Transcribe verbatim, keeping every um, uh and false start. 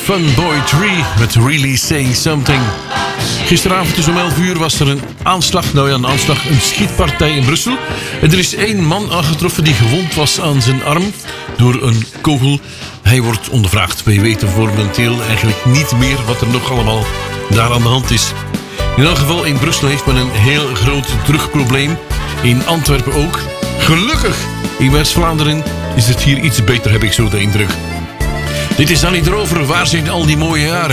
Funboy Tree met Really Saying Something. Gisteravond tussen om elf uur was er een aanslag, nou ja, een aanslag, een schietpartij in Brussel. En er is één man aangetroffen die gewond was aan zijn arm door een kogel. Hij wordt ondervraagd. Wij weten momenteel eigenlijk niet meer wat er nog allemaal daar aan de hand is. In elk geval, in Brussel heeft men een heel groot drugprobleem. In Antwerpen ook. Gelukkig, in West-Vlaanderen is het hier iets beter, heb ik zo de indruk. Dit is Danny Drover. Waar zijn al die mooie jaren?